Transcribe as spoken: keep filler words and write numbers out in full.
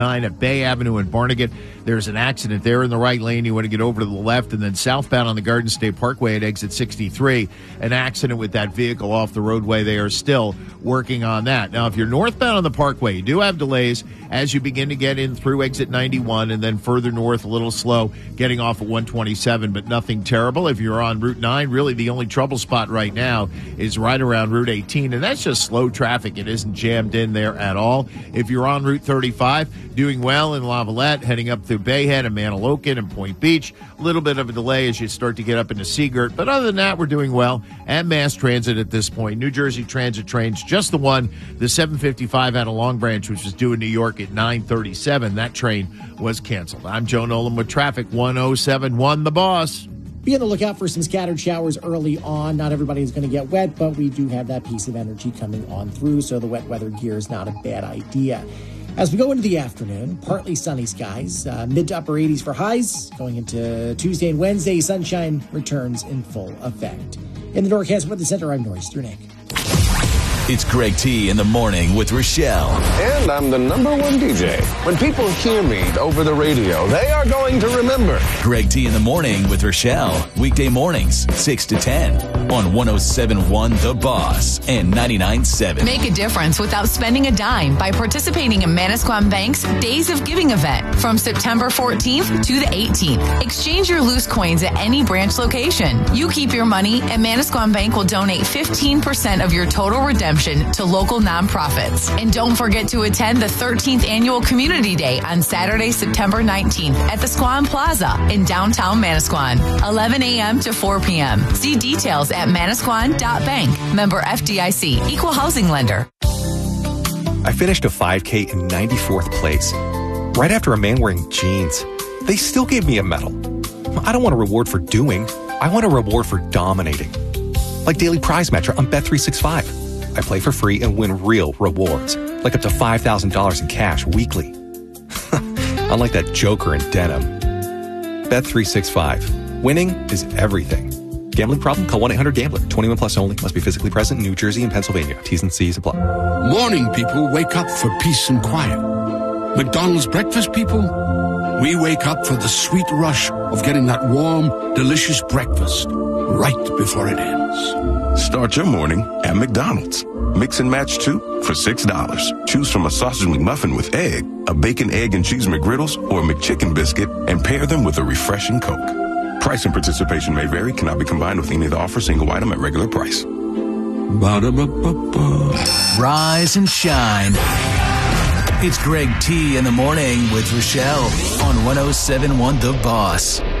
at Bay Avenue in Barnegat. There's an accident there in the right lane. You want to get over to the left, and then southbound on the Garden State Parkway at exit sixty-three, an accident with that vehicle off the roadway. They are still working on that. Now, if you're northbound on the Parkway, you do have delays as you begin to get in through exit ninety-one, and then further north, a little slow getting off at one twenty-seven, but nothing terrible. If you're on Route nine, really the only trouble spot right now is right around Route eighteen, and that's just slow traffic. It isn't jammed in there at all. If you're on Route thirty-five, doing well in Lavalette, heading up through Bayhead and Manalocan and Point Beach. A little bit of a delay as you start to get up into Seagirt, but other than that, we're doing well. And mass transit at this point. New Jersey Transit trains, just the one, the seven fifty-five out of Long Branch, which was due in New York at nine thirty-seven. That train was canceled. I'm Joe Nolan with traffic. one oh seven one The Boss. Be on the lookout for some scattered showers early on. Not everybody is going to get wet, but we do have that piece of energy coming on through, so the wet weather gear is not a bad idea. As we go into the afternoon, partly sunny skies, uh, mid to upper eighties for highs. Going into Tuesday and Wednesday, sunshine returns in full effect. In the Norcast Weather Center, I'm Norris Strunek. It's Greg T in the morning with Rochelle. And I'm the number one D J. When people hear me over the radio, they are going to remember. Greg T in the morning with Rochelle. Weekday mornings, six to ten on one oh seven point one The Boss and ninety-nine point seven. Make a difference without spending a dime by participating in Manasquan Bank's Days of Giving event from September fourteenth to the eighteenth. Exchange your loose coins at any branch location. You keep your money, and Manasquan Bank will donate fifteen percent of your total redemption to local nonprofits. And don't forget to attend the thirteenth Annual Community Day on Saturday, September nineteenth at the Squam Plaza in downtown Manasquan, eleven a.m. to four p.m. See details at manasquan dot bank. Member F D I C, Equal Housing Lender. I finished a five K in ninety-fourth place, right after a man wearing jeans. They still gave me a medal. I don't want a reward for doing. I want a reward for dominating. Like Daily Prize Matcher on Bet three sixty-five. I play for free and win real rewards, like up to five thousand dollars in cash weekly. Unlike that joker in denim. Bet three sixty-five. Winning is everything. Gambling problem? Call one eight hundred gambler. twenty-one plus only. Must be physically present in New Jersey and Pennsylvania. T's and C's apply. Morning people wake up for peace and quiet. McDonald's breakfast people, we wake up for the sweet rush of getting that warm, delicious breakfast right before it ends. Start your morning at McDonald's. Mix and match two for six dollars. Choose from a sausage McMuffin with egg, a bacon, egg, and cheese McGriddles, or a McChicken biscuit, and pair them with a refreshing Coke. Price and participation may vary, cannot be combined with any of the offer, single item at regular price. Ba-da-ba-ba-ba. Rise and shine. It's Greg T in the morning with Rochelle on one oh seven point one The Boss.